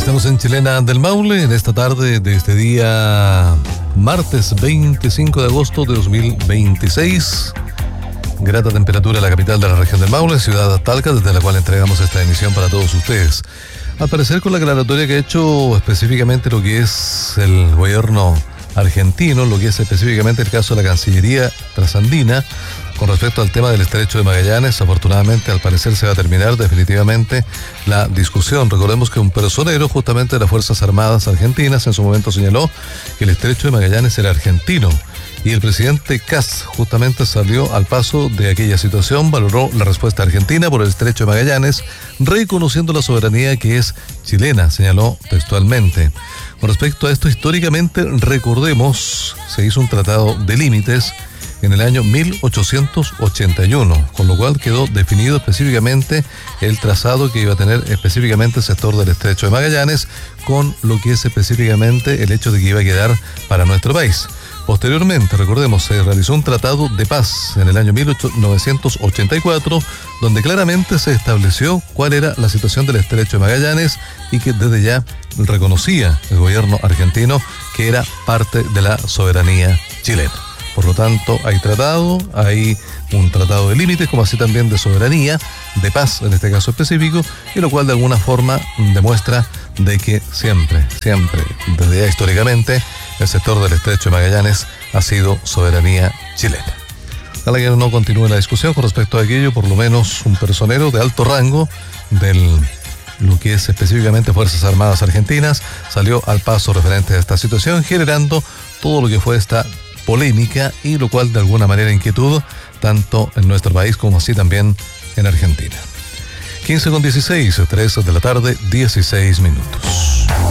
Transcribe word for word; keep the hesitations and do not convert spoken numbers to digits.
Estamos en Chilena del Maule en esta tarde de este día martes veinticinco de agosto de dos mil veintiséis. Grata temperatura en la capital de la región del Maule, ciudad Talca, desde la cual entregamos esta emisión para todos ustedes. Al parecer, con la aclaratoria que ha hecho específicamente lo que es el gobierno argentino, lo que es específicamente el caso de la Cancillería trasandina, con respecto al tema del estrecho de Magallanes, afortunadamente al parecer se va a terminar definitivamente la discusión. Recordemos que un personero justamente de las Fuerzas Armadas Argentinas en su momento señaló que el estrecho de Magallanes era argentino. Y el presidente Kast justamente salió al paso de aquella situación, valoró la respuesta argentina por el estrecho de Magallanes, reconociendo la soberanía que es chilena, señaló textualmente. Con respecto a esto, históricamente, recordemos, se hizo un tratado de límites en el año mil ochocientos ochenta y uno, con lo cual quedó definido específicamente el trazado que iba a tener específicamente el sector del estrecho de Magallanes, con lo que es específicamente el hecho de que iba a quedar para nuestro país. Posteriormente, recordemos, se realizó un tratado de paz en el año mil novecientos ochenta y cuatro, donde claramente se estableció cuál era la situación del estrecho de Magallanes y que desde ya reconocía el gobierno argentino que era parte de la soberanía chilena. Por lo tanto, hay tratado, hay un tratado de límites, como así también de soberanía, de paz en este caso específico, y lo cual de alguna forma demuestra de que siempre, siempre, desde ya históricamente, el sector del estrecho de Magallanes ha sido soberanía chilena. Ojalá que no continúe la discusión con respecto a aquello, por lo menos un personero de alto rango del lo que es específicamente Fuerzas Armadas Argentinas salió al paso referente a esta situación, generando todo lo que fue esta polémica y lo cual de alguna manera inquietud tanto en nuestro país como así también en Argentina. quince con dieciséis, tres de la tarde, dieciséis minutos.